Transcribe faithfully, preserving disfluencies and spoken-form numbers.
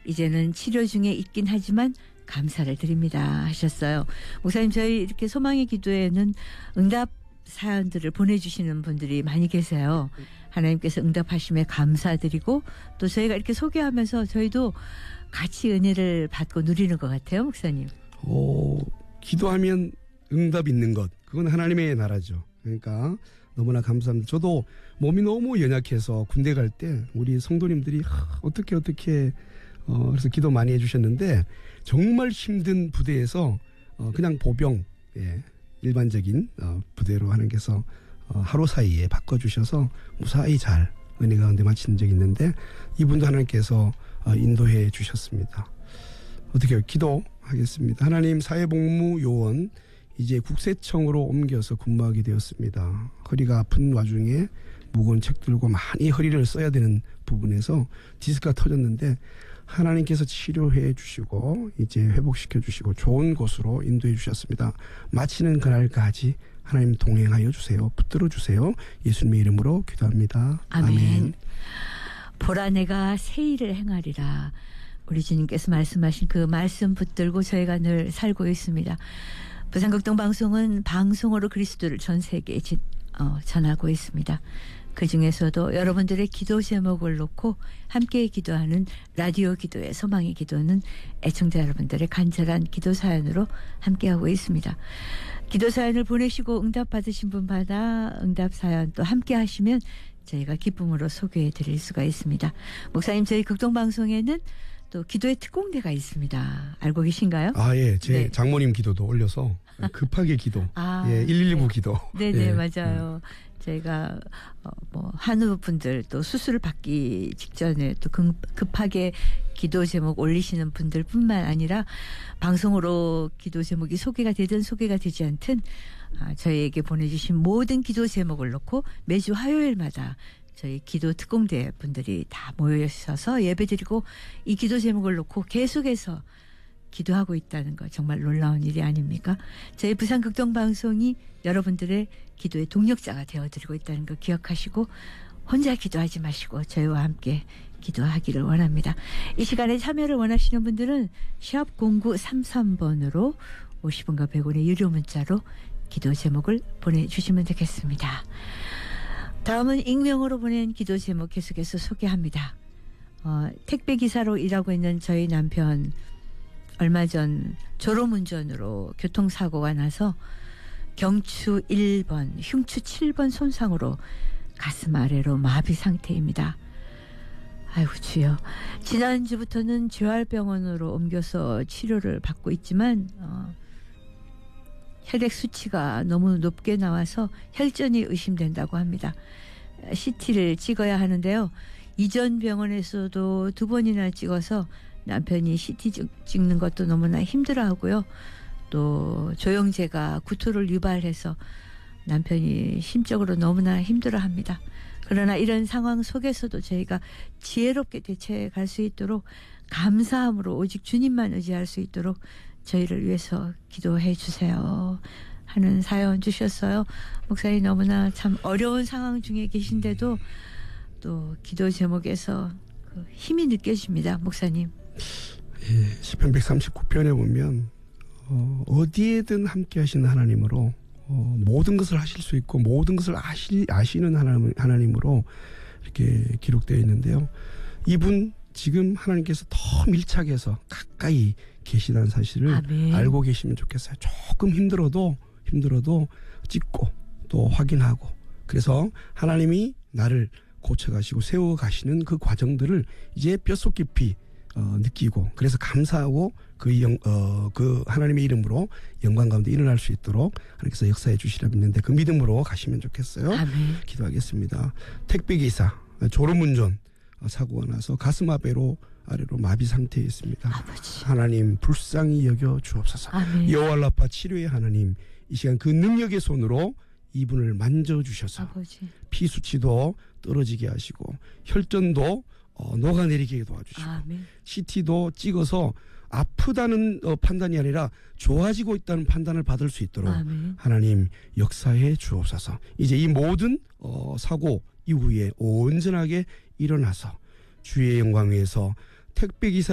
이제는 치료 중에 있긴 하지만 감사를 드립니다 하셨어요. 목사님, 저희 이렇게 소망의 기도에는 응답 사연들을 보내주시는 분들이 많이 계세요. 하나님께서 응답하심에 감사드리고 또 저희가 이렇게 소개하면서 저희도 같이 은혜를 받고 누리는 것 같아요. 목사님. 오, 기도하면 응답 있는 것, 그건 하나님의 나라죠. 그러니까 너무나 감사합니다. 저도 몸이 너무 연약해서 군대 갈 때 우리 성도님들이 하, 어떻게 어떻게 어, 그래서 기도 많이 해주셨는데 정말 힘든 부대에서 어, 그냥 보병, 예, 일반적인 어, 부대로 하나님께서 어, 하루 사이에 바꿔주셔서 무사히 잘 은혜 가운데 마치는 적이 있는데 이분도 하나님께서 어, 인도해 주셨습니다. 어떻게 기도하겠습니다. 하나님, 사회복무요원 이제 국세청으로 옮겨서 근무하게 되었습니다. 허리가 아픈 와중에 무거운 책 들고 많이 허리를 써야 되는 부분에서 디스크가 터졌는데 하나님께서 치료해 주시고 이제 회복시켜 주시고 좋은 곳으로 인도해 주셨습니다. 마치는 그날까지 하나님 동행하여 주세요. 붙들어 주세요. 예수님의 이름으로 기도합니다. 아멘. 아멘. 보라, 내가 새 일을 행하리라. 우리 주님께서 말씀하신 그 말씀 붙들고 저희가 늘 살고 있습니다. 부산극동 방송은 방송으로 그리스도를 전 세계에 지, 어, 전하고 있습니다. 그중에서도 여러분들의 기도 제목을 놓고 함께 기도하는 라디오 기도의 소망의 기도는 애청자 여러분들의 간절한 기도 사연으로 함께하고 있습니다. 기도 사연을 보내시고 응답 받으신 분마다 응답 사연 또 함께 하시면 저희가 기쁨으로 소개해 드릴 수가 있습니다. 목사님, 저희 극동방송에는 또 기도의 특공대가 있습니다. 알고 계신가요? 아, 예. 제 네. 장모님 기도도 올려서 급하게 기도. 아, 예, 일일구 네. 기도. 네네, 예. 맞아요. 저희가 어, 뭐 한우 분들 또 수술 받기 직전에 또 급, 급하게 기도 제목 올리시는 분들뿐만 아니라 방송으로 기도 제목이 소개가 되든 소개가 되지 않든 아, 저희에게 보내주신 모든 기도 제목을 놓고 매주 화요일마다 저희 기도 특공대 분들이 다 모여서 예배드리고 이 기도 제목을 놓고 계속해서 기도하고 있다는 거 정말 놀라운 일이 아닙니까? 저희 부산극동방송이 여러분들의 기도의 동력자가 되어드리고 있다는 거 기억하시고 혼자 기도하지 마시고 저희와 함께 기도하기를 원합니다. 이 시간에 참여를 원하시는 분들은 샵 공구삼삼 번으로 오십 원과 백 원의 유료 문자로 기도 제목을 보내주시면 되겠습니다. 다음은 익명으로 보낸 기도 제목 계속해서 소개합니다. 어, 택배기사로 일하고 있는 저희 남편 얼마 전 졸음운전으로 교통사고가 나서 경추 일 번, 흉추 칠 번 손상으로 가슴 아래로 마비 상태입니다. 아이고 주여. 지난주부터는 재활병원으로 옮겨서 치료를 받고 있지만 어, 혈액 수치가 너무 높게 나와서 혈전이 의심된다고 합니다. 씨티를 찍어야 하는데요. 이전 병원에서도 두 번이나 찍어서 남편이 씨티 찍는 것도 너무나 힘들어하고요. 또 조영제가 구토를 유발해서 남편이 심적으로 너무나 힘들어합니다. 그러나 이런 상황 속에서도 저희가 지혜롭게 대처해갈 수 있도록 감사함으로 오직 주님만 의지할 수 있도록 저희를 위해서 기도해 주세요 하는 사연 주셨어요. 목사님, 너무나 참 어려운 상황 중에 계신데도 또 기도 제목에서 그 힘이 느껴집니다. 목사님. 예, 시편 백삼십구 편에 보면 어, 어디에든 함께 하시는 하나님으로 어, 모든 것을 하실 수 있고 모든 것을 아시, 아시는 하나님, 하나님으로 이렇게 기록되어 있는데요. 이분 지금 하나님께서 더 밀착해서 가까이 계시다는 사실을 아멘. 알고 계시면 좋겠어요. 조금 힘들어도 힘들어도 찍고 또 확인하고 그래서 하나님이 나를 고쳐가시고 세워가시는 그 과정들을 이제 뼛속 깊이 어, 느끼고 그래서 감사하고 그, 영, 어, 그 하나님의 이름으로 영광 가운데 일어날 수 있도록 하나님께서 역사해 주시라 믿는데 그 믿음으로 가시면 좋겠어요. 아멘. 기도하겠습니다. 택배기사 졸음운전 사고가 나서 가슴 아래로 아래로 마비 상태에 있습니다. 아버지. 하나님 불쌍히 여겨 주옵소서. 여호와 라파 치료의 하나님 이 시간 그 능력의 손으로 이분을 만져주셔서 아버지. 피 수치도 떨어지게 하시고 혈전도 어, 녹아내리게 도와주시고 아멘. 씨티도 찍어서 아프다는 어, 판단이 아니라 좋아지고 있다는 판단을 받을 수 있도록 아멘. 하나님 역사해 주옵소서. 이제 이 모든 어, 사고 이후에 온전하게 일어나서 주의 영광 위에서 택배기사